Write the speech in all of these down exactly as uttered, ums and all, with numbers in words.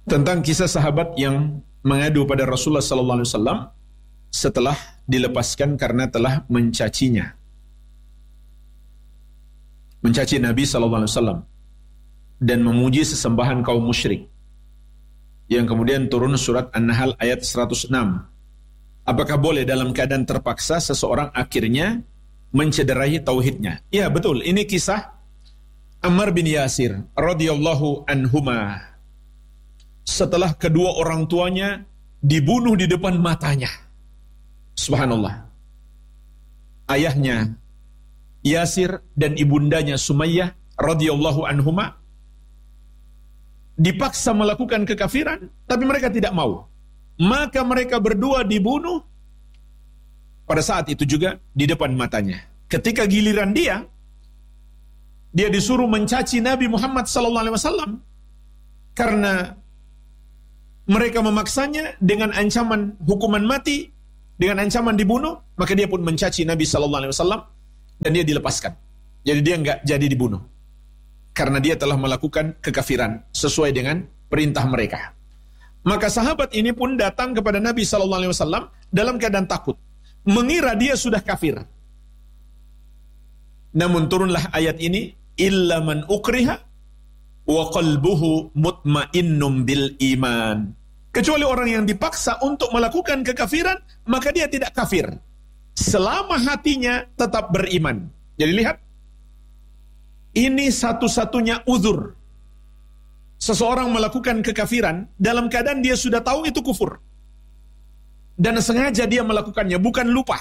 tentang kisah sahabat yang mengadu pada Rasulullah sallallahu alaihi wasallam setelah dilepaskan karena telah mencacinya. Mencaci Nabi sallallahu alaihi wasallam dan memuji sesembahan kaum musyrik. Yang kemudian turun surat An-Nahl ayat seratus enam. Apakah boleh dalam keadaan terpaksa seseorang akhirnya mencederai tauhidnya? Ya, betul. Ini kisah Ammar bin Yasir radhiyallahu anhuma. Setelah kedua orang tuanya dibunuh di depan matanya. Subhanallah. Ayahnya Yasir dan ibundanya Sumayyah radhiyallahu anhuma dipaksa melakukan kekafiran, tapi mereka tidak mau. Maka mereka berdua dibunuh pada saat itu juga di depan matanya. Ketika giliran dia, dia disuruh mencaci Nabi Muhammad sallallahu alaihi wasallam karena mereka memaksanya dengan ancaman hukuman mati, dengan ancaman dibunuh, maka dia pun mencaci Nabi sallallahu alaihi wasallam dan dia dilepaskan. Jadi dia enggak jadi dibunuh karena dia telah melakukan kekafiran sesuai dengan perintah mereka. Maka sahabat ini pun datang kepada Nabi sallallahu alaihi wasallam dalam keadaan takut, mengira dia sudah kafir. Namun turunlah ayat ini, illa man ukriha wa qalbuhu mutmainnum bil iman. Kecuali orang yang dipaksa untuk melakukan kekafiran, maka dia tidak kafir selama hatinya tetap beriman. Jadi lihat, ini satu-satunya uzur seseorang melakukan kekafiran dalam keadaan dia sudah tahu itu kufur dan sengaja dia melakukannya, bukan lupa,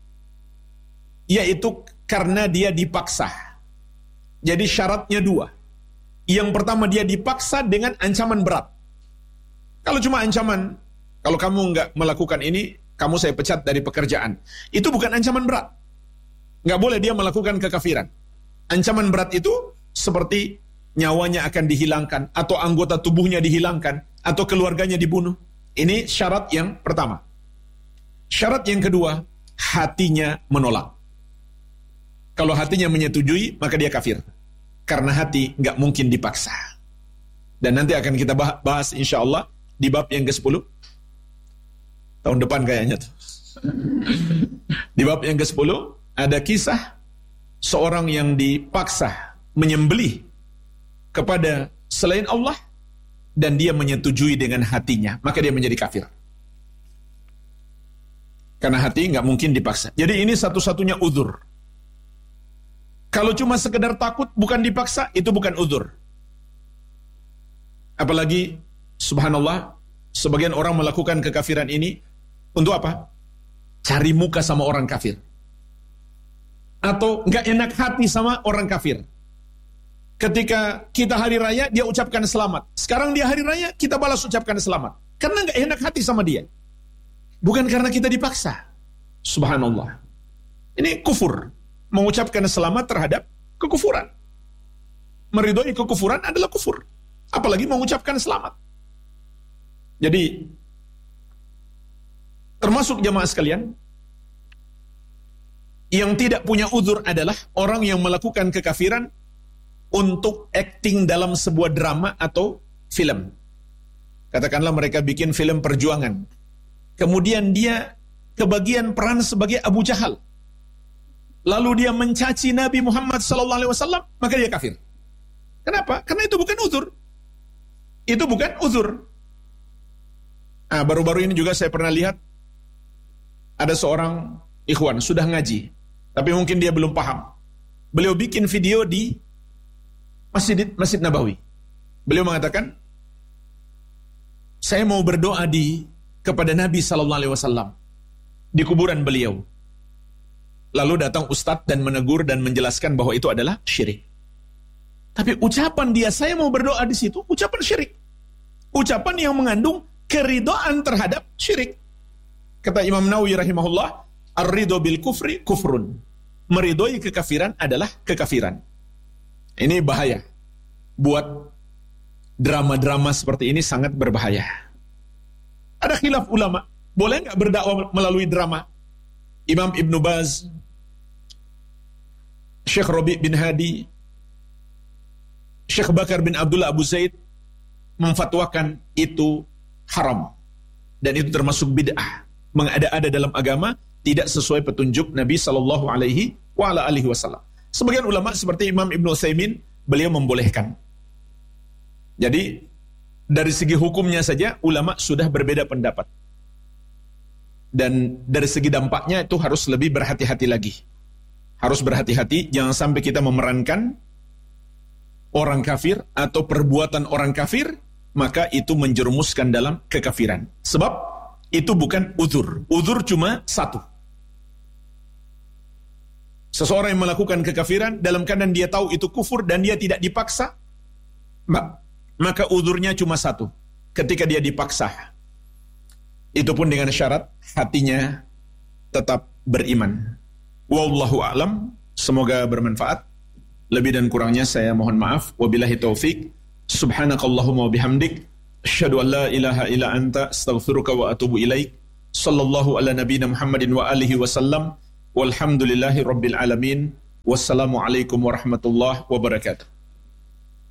yaitu karena dia dipaksa. Jadi syaratnya dua. Yang pertama, dia dipaksa dengan ancaman berat. Kalau cuma ancaman, kalau kamu nggak melakukan ini, kamu saya pecat dari pekerjaan, itu bukan ancaman berat. Nggak boleh dia melakukan kekafiran. Ancaman berat itu seperti nyawanya akan dihilangkan, atau anggota tubuhnya dihilangkan, atau keluarganya dibunuh. Ini syarat yang pertama. Syarat yang kedua, hatinya menolak. Kalau hatinya menyetujui, maka dia kafir. Karena hati nggak mungkin dipaksa. Dan nanti akan kita bahas insya Allah di bab yang kesepuluh. Tahun depan kayaknya tuh. Di bab yang kesepuluh ada kisah seorang yang dipaksa menyembelih kepada selain Allah dan dia menyetujui dengan hatinya, maka dia menjadi kafir. Karena hati nggak mungkin dipaksa. Jadi ini satu-satunya uzur. Kalau cuma sekedar takut bukan dipaksa, itu bukan uzur. Apalagi subhanallah, sebagian orang melakukan kekafiran ini untuk apa? Cari muka sama orang kafir. Atau nggak enak hati sama orang kafir. Ketika kita hari raya, dia ucapkan selamat. Sekarang dia hari raya, kita balas ucapkan selamat. Karena nggak enak hati sama dia. Bukan karena kita dipaksa. Subhanallah. Ini kufur. Mengucapkan selamat terhadap kekufuran. Meridhoi kekufuran adalah kufur. Apalagi mengucapkan selamat. Jadi, termasuk jamaah sekalian, yang tidak punya uzur adalah orang yang melakukan kekafiran untuk acting dalam sebuah drama atau film. Katakanlah mereka bikin film perjuangan. Kemudian dia kebagian peran sebagai Abu Jahal. Lalu dia mencaci Nabi Muhammad sallallahu alaihi wasallam, maka dia kafir. Kenapa? Karena itu bukan uzur. Itu bukan uzur. Nah, baru-baru ini juga saya pernah lihat ada seorang ikhwan sudah ngaji, tapi mungkin dia belum paham. Beliau bikin video di Masjid Masjid Nabawi. Beliau mengatakan, saya mau berdoa di kepada Nabi sallallahu alaihi wasallam di kuburan beliau. Lalu datang ustadz dan menegur dan menjelaskan bahwa itu adalah syirik. Tapi ucapan dia, saya mau berdoa di situ, ucapan syirik. Ucapan yang mengandung keridhaan terhadap syirik. Kata Imam Nawawi rahimahullah, ar-ridho bil kufri kufrun. Meridhoi kekafiran adalah kekafiran. Ini bahaya. Buat drama-drama seperti ini sangat berbahaya. Ada khilaf ulama, boleh nggak berdakwah melalui drama? Imam Ibn Baz, Syekh Rabi' bin Hadi, Syekh Bakar bin Abdullah Abu Zaid, memfatwakan itu haram. Dan itu termasuk bid'ah. Mengada-ada dalam agama tidak sesuai petunjuk Nabi sallallahu alaihi wasallam. Sebagian ulama seperti Imam Ibnu Utsaimin, beliau membolehkan. Jadi dari segi hukumnya saja ulama sudah berbeda pendapat. Dan dari segi dampaknya itu harus lebih berhati-hati lagi. Harus berhati-hati, jangan sampai kita memerankan orang kafir atau perbuatan orang kafir, maka itu menjerumuskan dalam kekafiran. Sebab itu bukan uzur. Uzur cuma satu. Seseorang yang melakukan kekafiran dalam keadaan dia tahu itu kufur dan dia tidak dipaksa, maka uzurnya cuma satu. Ketika dia dipaksa, itu pun dengan syarat hatinya tetap beriman. Wallahu a'lam. Semoga bermanfaat. Lebih dan kurangnya saya mohon maaf. Wabillahi taufik. Subhanakallahumma wa bihamdik. Asyhadu an la ilaha illa anta astaghfiruka wa atubu ilaik. Sallallahu ala nabiyina Muhammadin wa alihi wasallam. Walhamdulillahi rabbil alamin. Wassalamualaikum warahmatullahi wabarakatuh.